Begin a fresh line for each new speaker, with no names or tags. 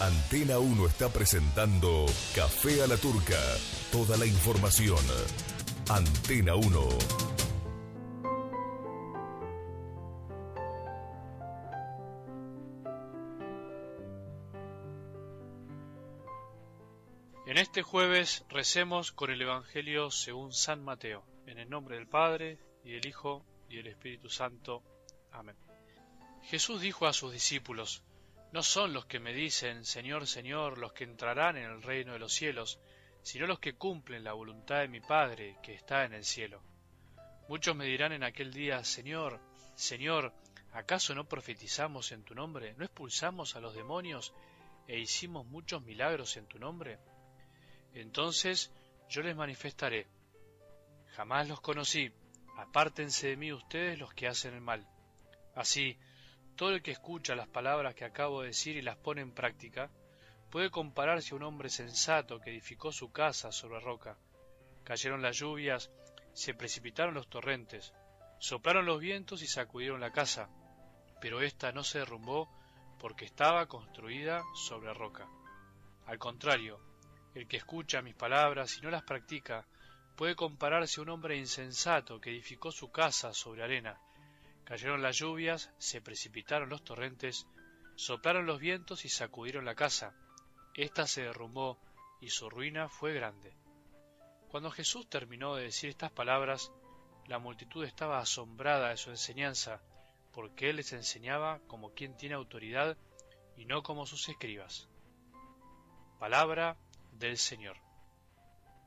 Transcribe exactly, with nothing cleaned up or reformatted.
Antena uno está presentando Café a la Turca. Toda la información. Antena uno.
En este jueves recemos con el Evangelio según San Mateo, en el nombre del Padre, y del Hijo, y del Espíritu Santo. Amén. Jesús dijo a sus discípulos: No son los que me dicen, Señor, Señor, los que entrarán en el reino de los cielos, sino los que cumplen la voluntad de mi Padre que está en el cielo. Muchos me dirán en aquel día: Señor, Señor, ¿acaso no profetizamos en tu nombre? ¿No expulsamos a los demonios e hicimos muchos milagros en tu nombre? Entonces yo les manifestaré: jamás los conocí, apártense de mí ustedes los que hacen el mal. Así, todo el que escucha las palabras que acabo de decir y las pone en práctica, puede compararse a un hombre sensato que edificó su casa sobre roca. Cayeron las lluvias, se precipitaron los torrentes, soplaron los vientos y sacudieron la casa, pero ésta no se derrumbó porque estaba construida sobre roca. Al contrario, el que escucha mis palabras y no las practica puede compararse a un hombre insensato que edificó su casa sobre arena. Cayeron las lluvias, se precipitaron los torrentes, soplaron los vientos y sacudieron la casa. Ésta se derrumbó y su ruina fue grande. Cuando Jesús terminó de decir estas palabras, la multitud estaba asombrada de su enseñanza, porque él les enseñaba como quien tiene autoridad y no como sus escribas. Palabra del Señor.